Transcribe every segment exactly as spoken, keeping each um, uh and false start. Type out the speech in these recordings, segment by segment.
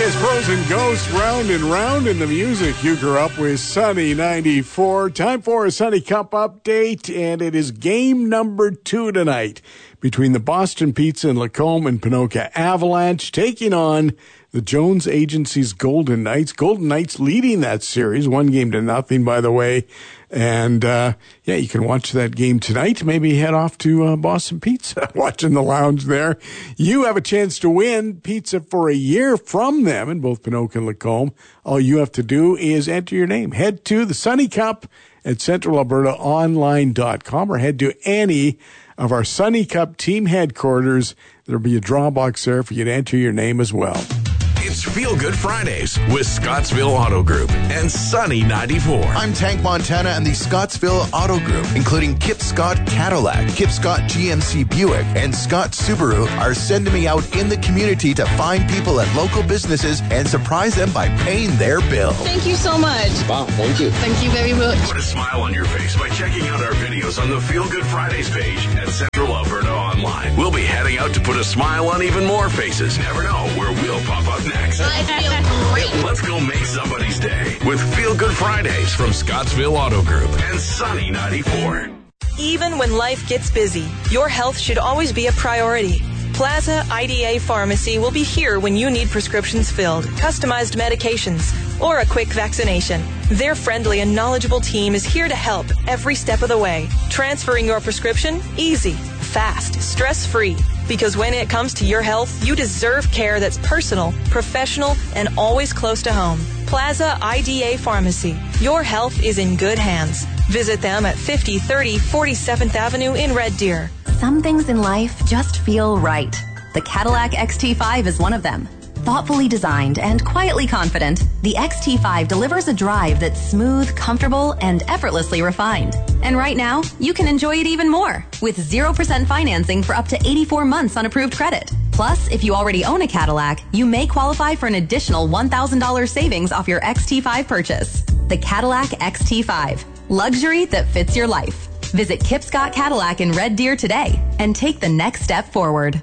It's Pros and Ghosts, round and round in the music. You grew up with Sunny ninety-four. Time for a Sunny Cup update, and it is game number two tonight between the Boston Pizza and Lacombe and Ponoka Avalanche taking on the Jones Agency's Golden Knights. Golden Knights leading that series, one game to nothing, by the way. And, uh, yeah, you can watch that game tonight. Maybe head off to uh, Boston Pizza, watch in the lounge there. You have a chance to win pizza for a year from them in both Ponoka and Lacombe. All you have to do is enter your name. Head to the Sunny Cup at central alberta online dot com or head to any of our Sunny Cup team headquarters. There'll be a draw box there for you to enter your name as well. It's Feel Good Fridays with Scottsville Auto Group and Sunny ninety-four. I'm Tank Montana and the Scottsville Auto Group, including Kip Scott Cadillac, Kip Scott G M C Buick, and Scott Subaru, are sending me out in the community to find people at local businesses and surprise them by paying their bill. Thank you so much. Wow, thank you. Thank you very much. Put a smile on your face by checking out our videos on the Feel Good Fridays page at Central Alberta Online. We'll be heading out to put a smile on even more faces. Never know where we'll pop up next. I feel great. Let's go make somebody's day with Feel Good Fridays from Scottsville Auto Group and Sunny ninety-four. Even when life gets busy, your health should always be a priority. Plaza I D A Pharmacy will be here when you need prescriptions filled, customized medications, or a quick vaccination. Their friendly and knowledgeable team is here to help every step of the way. Transferring your prescription? Easy, fast, stress-free. Because when it comes to your health, you deserve care that's personal, professional, and always close to home. Plaza I D A Pharmacy. Your health is in good hands. Visit them at fifty thirty forty-seventh Avenue in Red Deer. Some things in life just feel right. The Cadillac X T five is one of them. Thoughtfully designed and quietly confident, the X T five delivers a drive that's smooth, comfortable, and effortlessly refined. And right now, you can enjoy it even more with zero percent financing for up to eighty-four months on approved credit. Plus, if you already own a Cadillac, you may qualify for an additional one thousand dollars savings off your X T five purchase. The Cadillac X T five. Luxury that fits your life. Visit Kip Scott Cadillac in Red Deer today and take the next step forward.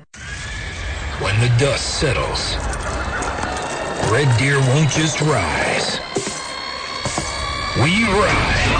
When the dust settles, Red Deer won't just rise. We ride.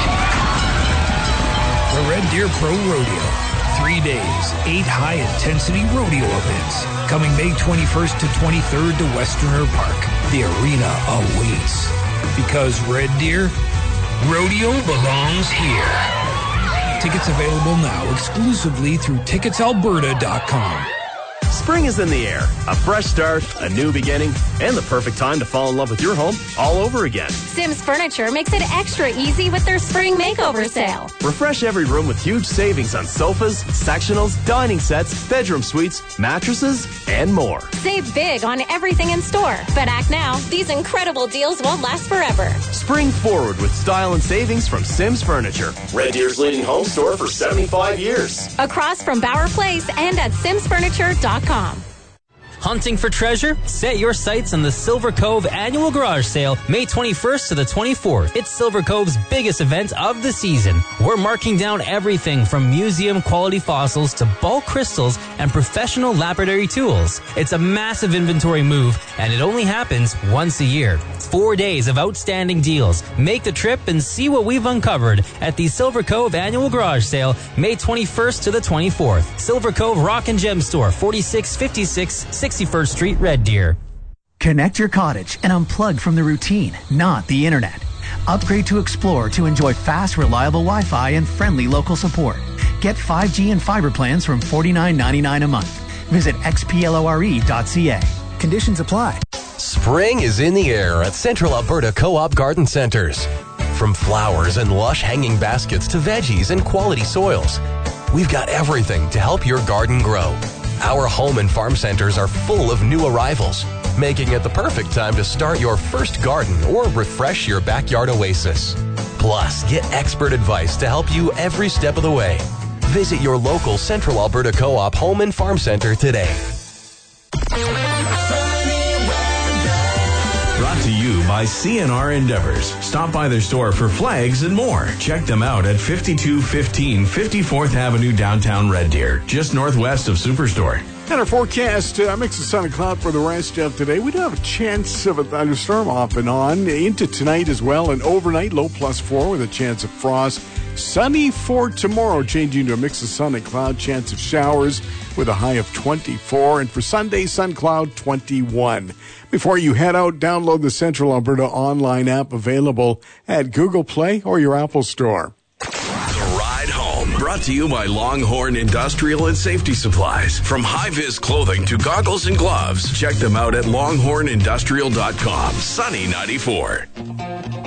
The Red Deer Pro Rodeo. Three days, eight high-intensity rodeo events. Coming May twenty-first to twenty-third to Westerner Park. The arena awaits. Because Red Deer, rodeo belongs here. Tickets available now exclusively through tickets alberta dot com. Spring is in the air. A fresh start, a new beginning, and the perfect time to fall in love with your home all over again. Sims Furniture makes it extra easy with their spring makeover sale. Refresh every room with huge savings on sofas, sectionals, dining sets, bedroom suites, mattresses, and more. Save big on everything in store. But act now, these incredible deals won't last forever. Spring forward with style and savings from Sims Furniture. Red Deer's leading home store for seventy-five years. Across from Bauer Place and at sims furniture dot com. Hunting for treasure? Set your sights on the Silver Cove Annual Garage Sale, May twenty-first to the twenty-fourth. It's Silver Cove's biggest event of the season. We're marking down everything from museum-quality fossils to bulk crystals and professional laboratory tools. It's a massive inventory move, and it only happens once a year. Four days of outstanding deals. Make the trip and see what we've uncovered at the Silver Cove Annual Garage Sale, May twenty-first to the twenty-fourth. Silver Cove Rock and Gem Store, forty-six fifty-six sixty-first Street, Red Deer. Connect your cottage and unplug from the routine, not the internet. Upgrade to Explore to enjoy fast, reliable Wi-Fi and friendly local support. Get five G and fiber plans from forty-nine ninety-nine a month. Visit x p lore dot c a. Conditions apply. Spring is in the air at Central Alberta Co-op Garden Centers. From flowers and lush hanging baskets to veggies and quality soils, we've got everything to help your garden grow. Our home and farm centers are full of new arrivals, making it the perfect time to start your first garden or refresh your backyard oasis. Plus, get expert advice to help you every step of the way. Visit your local Central Alberta Co-op Home and Farm Center today. Brought to you by C N R Endeavors. Stop by their store for flags and more. Check them out at fifty-two fifteen fifty-fourth Avenue, downtown Red Deer, just northwest of Superstore. And our forecast, uh, mix of sun and cloud for the rest of today. We do have a chance of a thunderstorm off and on into tonight as well. And overnight, low plus four with a chance of frost. Sunny for tomorrow, changing to a mix of sun and cloud. Chance of showers with a high of twenty-four. And for Sunday, sun cloud twenty-one. Before you head out, download the Central Alberta online app available at Google Play or your Apple Store. Brought to you by Longhorn Industrial and Safety Supplies. From high-vis clothing to goggles and gloves, check them out at longhorn industrial dot com. Sunny ninety-four.